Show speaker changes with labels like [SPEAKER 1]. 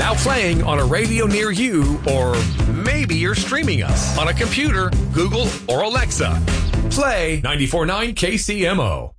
[SPEAKER 1] now playing on a radio near you, or maybe you're streaming us on a computer, Google, or Alexa. Play 94.9 KCMO.